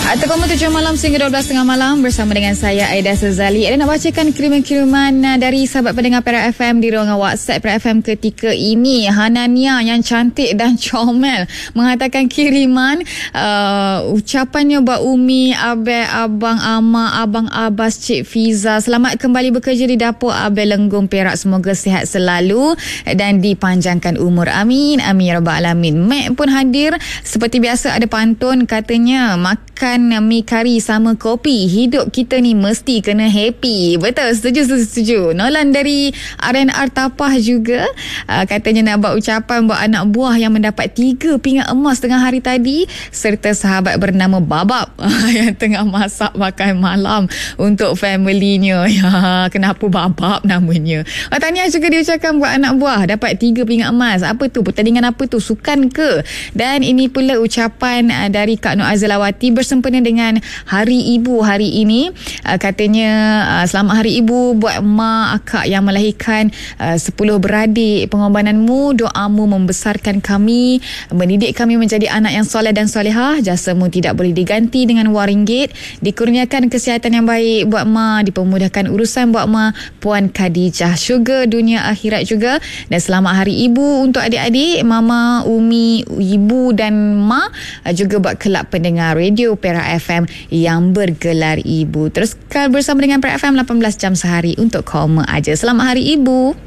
7 malam sehingga 12.30 malam bersama dengan saya Aida Sazali. Ada nak bacakan kiriman-kiriman dari sahabat pendengar Perak FM di ruangan WhatsApp Perak FM ketika ini. Hanania yang cantik dan comel mengatakan kiriman ucapannya buat Umi, Abel, Abang Ama, Abang Abbas, Cik Fiza. Selamat kembali bekerja di dapur Abel Lenggong Perak. Semoga sihat selalu dan dipanjangkan umur. Amin. Amin ya rabbal alamin. Mek pun hadir. Seperti biasa ada pantun, katanya makan mi kari sama kopi, hidup kita ni mesti kena happy. Betul, setuju. Nolan dari RNR Tapah juga katanya nak buat ucapan buat anak buah yang mendapat 3 pinggan emas tengah hari tadi, serta sahabat bernama Babab yang tengah masak makan malam untuk family-nya. Ya, kenapa Babab namanya? Tahniah juga diucapkan buat anak buah dapat 3 pinggan emas. Apa tu? Pertandingan apa tu? Sukan ke? Dan ini pula ucapan dari Kak Nur Azlawati bersempena dengan Hari Ibu hari ini. Katanya selamat Hari Ibu buat mak, akak yang melahirkan 10 beradik. Pengorbananmu, doamu membesarkan kami, mendidik kami menjadi anak yang soleh dan solehah. Jasamu tidak boleh diganti dengan wang ringgit. Dikurniakan kesihatan yang baik buat mak, dipermudahkan urusan buat mak, Puan Khadijah. Syurga dunia akhirat juga. Dan selamat Hari Ibu untuk adik-adik, Mama, Umi, Ibu dan mak, juga buat kelab pendengar radio Perak FM yang bergelar Ibu. Teruskan bersama dengan Perak FM 18 jam sehari untuk koma aja. Selamat Hari Ibu.